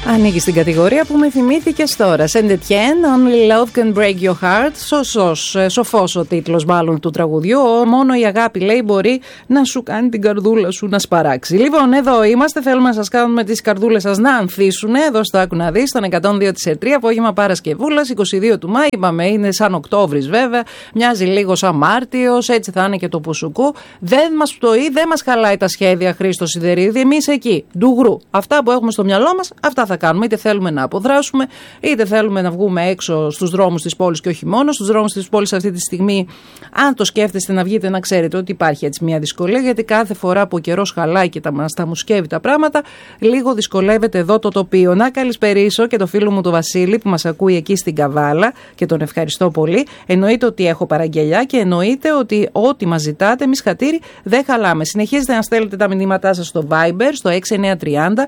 Ανήκει στην κατηγορία που με θυμήθηκες τώρα. Saint Etienne, Only Love Can Break Your Heart. Σοφός ο τίτλος μάλλον του τραγουδιού. Μόνο η αγάπη, λέει, μπορεί να σου κάνει την καρδούλα σου να σπαράξει. Λοιπόν, εδώ είμαστε. Θέλουμε να σας κάνουμε τις καρδούλες σας να ανθίσουν. Εδώ στο Άκου να δεις, στον 102 της ΕΡΤΡΙ, απόγευμα Παρασκευούλας, 22 του Μάη. Είπαμε, είναι σαν Οκτώβρης βέβαια. Μοιάζει λίγο σαν Μάρτιος. Έτσι θα είναι και το Πουσουκού. Δεν μας πτωεί, δεν μας χαλάει τα σχέδια, Χρήστο Σιδερίδη. Εμείς εκεί, ντουγρού. Αυτά που έχουμε στο μυαλό μας, αυτά θα κάνουμε. Είτε θέλουμε να αποδράσουμε, είτε θέλουμε να βγούμε έξω στους δρόμους της πόλης και όχι μόνο. Στους δρόμους της πόλης αυτή τη στιγμή, αν το σκέφτεστε να βγείτε, να ξέρετε ότι υπάρχει έτσι μια δυσκολία, γιατί κάθε φορά που ο καιρός χαλάει και τα μουσκεύει τα πράγματα, λίγο δυσκολεύεται εδώ το τοπίο. Να καλησπερίσω και το φίλο μου τον Βασίλη που μας ακούει εκεί στην Καβάλα και τον ευχαριστώ πολύ. Εννοείται ότι έχω παραγγελιά και εννοείται ότι ό,τι μας ζητάτε, εμείς χατήρι δεν χαλάμε. Συνεχίζετε να στέλνετε τα μηνύματά σας στο Viber, στο 6930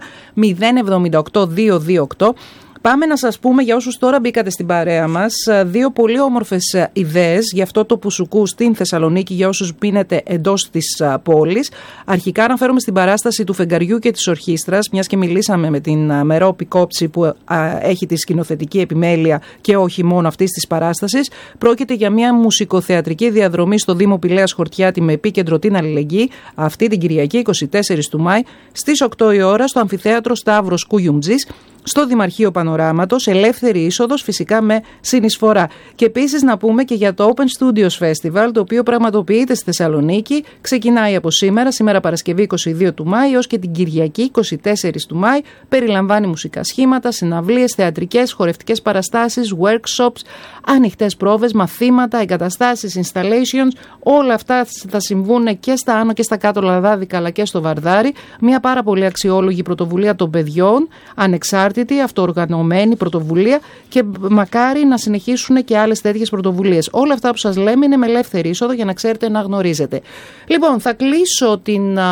078 228. Πάμε να σας πούμε, για όσους τώρα μπήκατε στην παρέα μας, δύο πολύ όμορφες ιδέες για αυτό το Πουσουκού στην Θεσσαλονίκη, για όσους πίνετε εντός της πόλης. Αρχικά αναφέρομαι στην παράσταση του Φεγγαριού και της Ορχήστρας, μιας και μιλήσαμε με την Μερόπη Κόψη που έχει τη σκηνοθετική επιμέλεια και όχι μόνο αυτής της παράστασης. Πρόκειται για μια μουσικοθεατρική διαδρομή στο Δήμο Πηλέας Χορτιάτη με επίκεντρο την αλληλεγγύη, αυτή την Κυριακή 24 του Μάη στις 8 η ώρα στο Αμφιθέατρο Σταύρος Κουγιουμτζής, στο Δημαρχείο Πανοράματος, ελεύθερη είσοδος, φυσικά με συνεισφορά. Και επίσης να πούμε και για το Open Studios Festival, το οποίο πραγματοποιείται στη Θεσσαλονίκη, ξεκινάει από σήμερα Παρασκευή 22 του Μάη, έως και την Κυριακή 24 του Μάη, περιλαμβάνει μουσικά σχήματα, συναυλίες, θεατρικές, χορευτικές παραστάσεις, workshops, ανοιχτές πρόβες, μαθήματα, εγκαταστάσεις, installations, όλα αυτά θα συμβούν και στα άνω και στα κάτω λαδάδικα, αλλά και στο Βαρδάρι. Μια πάρα πολύ αξιόλογη πρωτοβουλία των παιδιών, ανεξάρτητη, αυτοοργανωμένη πρωτοβουλία και μακάρι να συνεχίσουν και άλλες τέτοιες πρωτοβουλίες. Όλα αυτά που σας λέμε είναι με ελεύθερη είσοδο για να ξέρετε να γνωρίζετε. Λοιπόν, θα κλείσω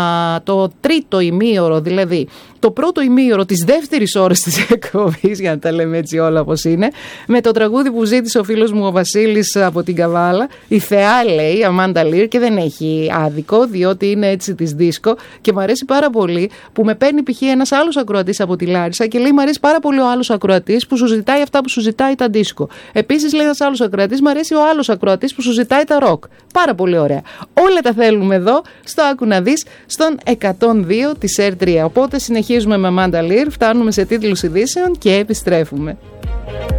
το τρίτο ημίωρο, δηλαδή το πρώτο ημίωρο της δεύτερης ώρας της εκπομπής, για να τα λέμε έτσι όλα όπως είναι, με το τραγούδι που ζήτησε ο φίλος μου ο Βασίλης από την Καβάλα. Η θεά, λέει, Αμάντα Λίρ, και δεν έχει άδικο, διότι είναι έτσι της δίσκο και μου αρέσει πάρα πολύ που με παίρνει π.χ. ένας άλλος ακροατής από τη Λάρισα και λέει: μου αρέσει πάρα πολύ ο άλλος ακροατής που σου ζητάει αυτά που σου ζητάει τα δίσκο. Επίσης, λέει ένας άλλος ακροατής: μου αρέσει ο άλλος ακροατής που σου ζητάει τα ροκ. Πάρα πολύ ωραία. Όλα τα θέλουμε εδώ στο Άκου να δεις, στον 102 της ΕΡΤΡΙ. Οπότε συνεχίζουμε με Αμάντα Λίρ, φτάνουμε σε τίτλους ειδήσεων και επιστρέφουμε.